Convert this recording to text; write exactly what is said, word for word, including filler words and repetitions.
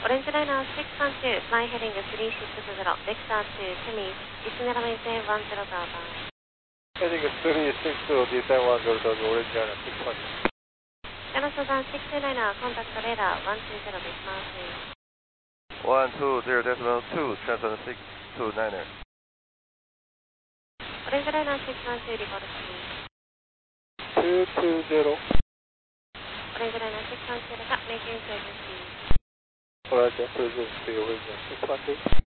Orange Liner six one two, flying heading three six zero, Vector to Semi, descend maintain one zero Bravo. Heading three six zero, descend one zero Bravo, Orange Liner six one two. Channel Southern six two Liner, contact radar one two zero decimal two. one two zero decimal two, Channel six two Liner. Orange Liner six one two, report speed. two two zero. Orange Liner six one two, making surface speed. Roger, please speed Orange six one two.